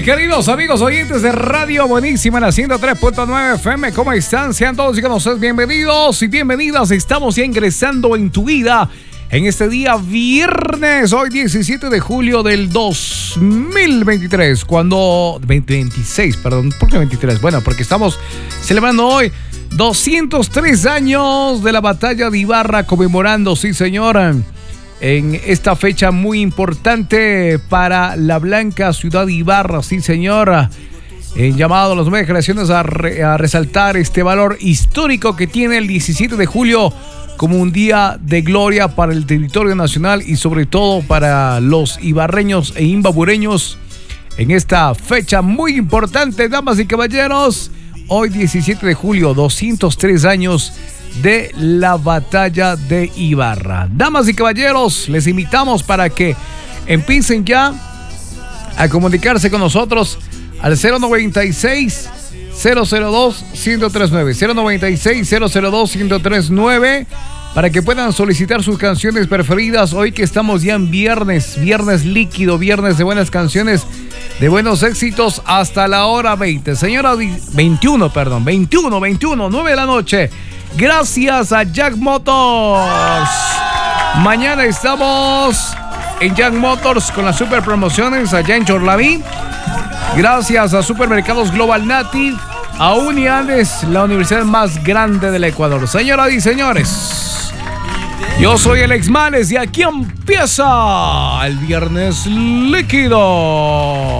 queridos amigos oyentes de Radio Buenísima en la 103.9 FM. ¿Cómo están? Sean todos y con ustedes bienvenidos y bienvenidas. Estamos ya ingresando en tu vida en este día viernes, hoy 17 de julio del 2023, cuando 2026, perdón, ¿por qué 23? Bueno, porque estamos celebrando hoy 203 años de la batalla de Ibarra, conmemorando, sí señora, en esta fecha muy importante para la blanca ciudad de Ibarra, sí señora, llamado a las nuevas generaciones a resaltar este valor histórico que tiene el 17 de julio como un día de gloria para el territorio nacional y sobre todo para los ibarreños e imbabureños en esta fecha muy importante, damas y caballeros. Hoy 17 de julio, 203 años de la batalla de Ibarra. Damas y caballeros, les invitamos para que empiecen ya a comunicarse con nosotros al 096 002 1039 096 002 1039 para que puedan solicitar sus canciones preferidas hoy que estamos ya en viernes líquido, viernes de buenas canciones, de buenos éxitos hasta la hora 20. Señora, 21, 9 de la noche. Gracias a Jack Motors. Mañana estamos en Jack Motors con las super promociones allá en Chorlaví. Gracias a Supermercados Global Native, a Uniades, la universidad más grande del Ecuador. Señoras y señores, yo soy el Exmanes y aquí empieza el Viernes Líquido.